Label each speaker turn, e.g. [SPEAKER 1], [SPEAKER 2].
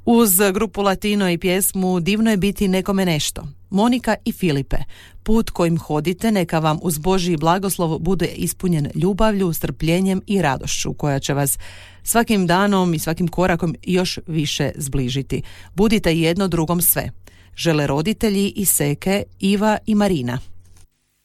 [SPEAKER 1] Uz grupu Latino i pjesmu Divno je biti nekome nešto. Monika i Filipe, put kojim hodite neka vam uz Božji blagoslov bude ispunjen ljubavlju, strpljenjem i radošću koja će vas svakim danom i svakim korakom još više zbližiti. Budite jedno drugom sve. Žele roditelji i Seke, Iva i Marina.